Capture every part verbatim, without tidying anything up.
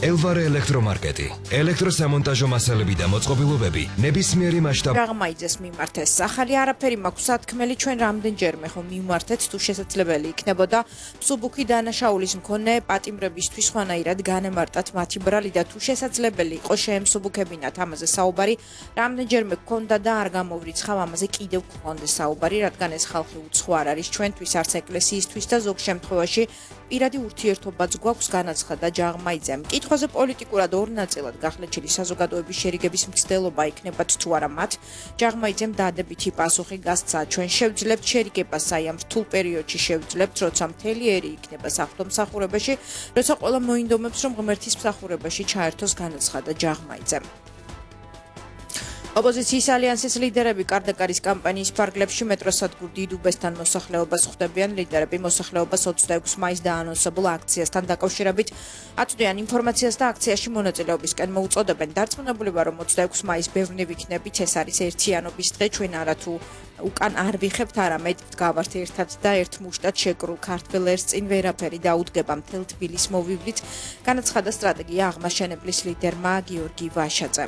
ელვარე ელექტრომარკეტი. ელექტროსამონტაჟო მასალები და მოწყობილობები ნებისმიერი მასშტაბ. Აღმაიძეს მიმართეს. ახალი არაფერი მაქვს სათქმელი ჩვენ რამდენჯერმე ხომ მიმართეთ თუ შესაძლებელი იქნებოდა მსუბუქი დანაშაულის მქონე პატიმრებისთვის ხანაირად განემარტათ მათი ბრალი და თუ შესაძლებელი იყო შეემსუბუქებინათ ამაზე საუბარი რამდენჯერმე გქონდა და არ გამოვრიცხავ ამაზე კიდევ გქონდეს საუბარი რადგან ეს ხალხი უცხო არ არის ჩვენთვის არც ეკლესიისთვის და ზოგ შემთხვევაში პირადი ურთიერთობაც გვაქვს განაცხადა ჯაღმაიძემ. კითხვაზე პოლიტიკურად ორ ნაწილად გახლეჩილი საზოგადოების შერიგების მცდელობა იქნებათ თუ არა მათ ჯაღმაიძემ დადებითი პასუხი გასცა ჩვენ შევძლებთ შერიგებას აი ამ რთულ პერიოდში შევძლებთ როცა მთელი ერი იქნება საღვთომსახურებაში როცა ყველა მოინდომებს რომ ღმერთის მსახურებაში ჩაერთოს განაცხადა ჯაღმაიძემ. ოპოზიციის ალიანსის ლიდერები კარდაკარის კამპანიის ფარგლებში მეტროსადგურ დიდუბესთან მოსახლეობას ხვდებიან ლიდერები მოსახლეობას ოცდაექვსი მაისს დაანონსებულ აქციასთან დაკავშირებით აწვდიან ინფორმაციას და აქციაში მონაწილეობისკენ მოუწოდებენ დარწმუნებული ვარ რომ ოცდაექვსი მაისს ბევრნი ვიქნებით ეს არის ერთიანობის დღე ჩვენ არათუ უკან არ ვიხებთ არამედ გავართ ერთად და ერთ მუშტად შეკრულ ქართველ ერს წინ ვერაფერი დაუდგება მთელ თბილისს მოვივლით განაცხადა სტრატეგია აღმაშენებლის ლიდერმა გიორგი ვაშაძემ.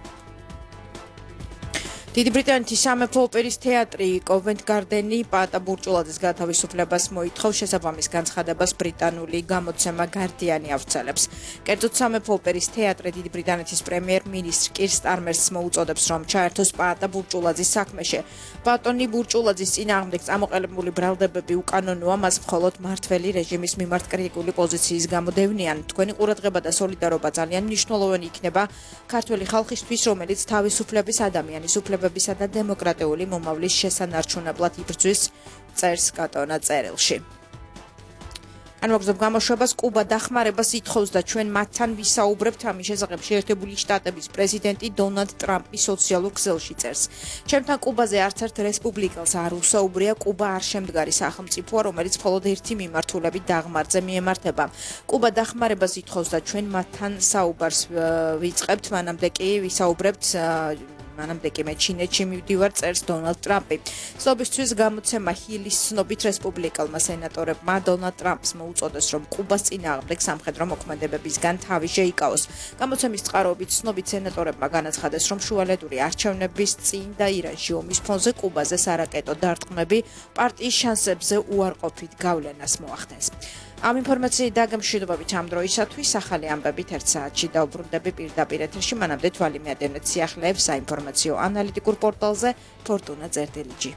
დიდი ბრიტანეთის სამეფო ოპერის თეატრი კოვენტ გარდენი პაატა ბურჭულაძის გათავისუფლებას მოითხოვს შესაბამის განცხადებას ბრიტანული გამოცემა გარდიანი ავრცელებს. კერძოდ სამეფო ოპერის თეატრი დიდი ბრიტანეთის პრემიერ-მინისტრ კირ სტარმერს მოუწოდებს რომ ჩაერთოს პაატა ბურჭულაძის საქმეში. ბატონი ბურჭულაძის წინააღმდეგ წამოყალიბებული ბრალდებები უკანონოა მას მხოლოდ მმართველი რეჟიმის მიმართ კრიტიკული პოზიციის გამო დევნიან. თქვენი ყურადღება და სოლიდარობა ძალიან მნიშვნელოვანი იქნება ქართველი ხალხისთვის რომელიც თავისუფლების ადამიანის უფლება და დემოკრატიული მომავლის შესანარჩუნებლად იბრძვის წერს კატონა წერილში. ან მოგზობ გამოშვებას კუბა დახმარებას ითხოვს და ჩვენ მათთან ვისაუბრებთ ამის შესახებ შეერთებული შტატების პრეზიდენტი დონალდ ტრამპი სოციალურ ქსელში წერს. ჩემთან კუბაზე არც ერთ რესპუბლიკელს არ უსაუბრია კუბა არ შემდგარი სახელმწიფოა რომელიც მხოლოდ ერთი მიმართულებით დაღმართზე მიემართება. კუბა დახმარებას ითხოვს და ჩვენ მათთან საუბარს ვიწყებთ მანამდე კი ვისაუბრებთ მანამდე კი მე ჩინეთში მივდივარ წერს დონალდ ტრამპი. სლობისთვის გამოცემა ჰილის ცნობით რესპუბლიკელმა სენატორებმა დონალდ ტრამპს მოუწოდეს რომ კუბას წინააღმდეგ სამხედრო მოქმედებებისგან თავი შეიკავოს. გამოცემის წყაროობით ცნობით სენატორებმა განაცხადეს რომ შუალედური არჩევნების წინ და ირანში ომის ფონზე კუბაზე სარაკეტო დარტყმები პარტიის შანსებზე უარყოფით გავლენას მოახდენს. ამ ინფორმაციით დაგემშვიდობებით ამ დროისათვის ახალი ამბებით ერთ საათში დავბრუნდები პირდაპირ ეთერში მანამდე თვალი მიადევნეთ სიახლეებს საინფორმაციო ანალიტიკურ პორტალზე ფორტუნა წერტილიჯი.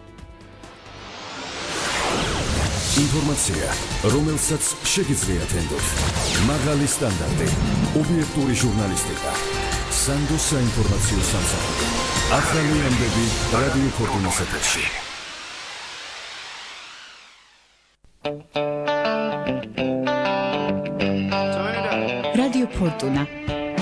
ინფორმაცია, რომელსაც შეგიძლიათ ენდოთ. მაღალი სტანდარტი, ობიექტური ჟურნალისტიკა. სანდოს საინფორმაციო სამსახური. ახალი ამბები რადიო ფორტუნას ეთერში. Radio Fortuna